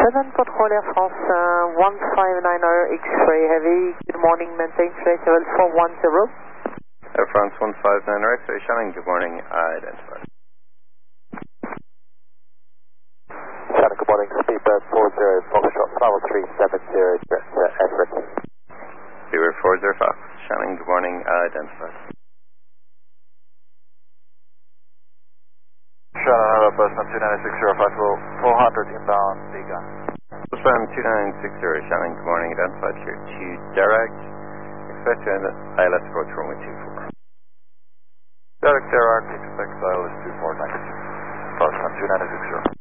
London Control Air France 1590 X-ray Heavy. Good morning, maintain flight level 410. Air France 159 X-ray Shannon, good morning, identified. Shannon, good morning, Speedbird 40 Foxtrot, Bravo 370, direct to Everett. Speedbird 40 Fox, Shannon, good morning, identified. Shannon, hello, Boston 29605, 400 inbound, Liga. Boston 2960, Shannon, good morning, identified here to direct. Expect to ILS approach runway 24. Direct, expect ILS 24, thanks. Boston 2960.